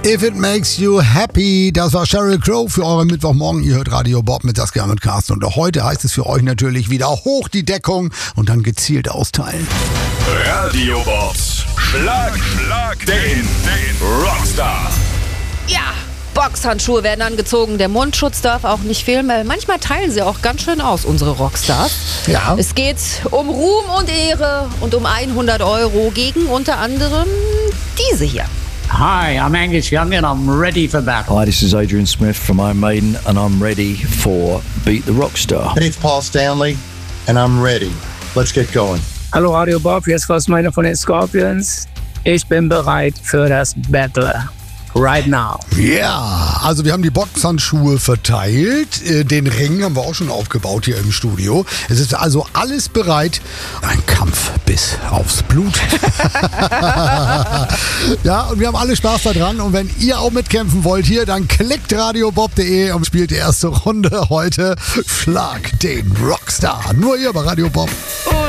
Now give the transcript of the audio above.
If it makes you happy, das war Sheryl Crow für euren Mittwochmorgen. Ihr hört Radio Bob mit Saskia und Carsten. Und auch heute heißt es für euch natürlich wieder hoch die Deckung und dann gezielt austeilen. Radio Bobs Schlag den Rockstar. Ja, Boxhandschuhe werden angezogen, der Mundschutz darf auch nicht fehlen, weil manchmal teilen sie auch ganz schön aus, unsere Rockstars. Ja. Es geht um Ruhm und Ehre und um 100 € gegen unter anderem diese hier. Hi, I'm Angus Young and I'm ready for battle. Hi, this is Adrian Smith from Iron Maiden and I'm ready for Beat the Rockstar. Hey, it's Paul Stanley and I'm ready. Let's get going. Hallo Radio Bob, hier ist Klaus Meiner von den Scorpions. Ich bin bereit für das Battle. Right now. Ja, also wir haben die Boxhandschuhe verteilt. Den Ring haben wir auch schon aufgebaut hier im Studio. Es ist also alles bereit. Ein Kampf bis aufs Blut. Ja, und wir haben alle Spaß daran. Und wenn ihr auch mitkämpfen wollt hier, dann klickt radiobob.de und spielt die erste Runde heute. Schlag den Rockstar. Nur hier bei Radio Bob.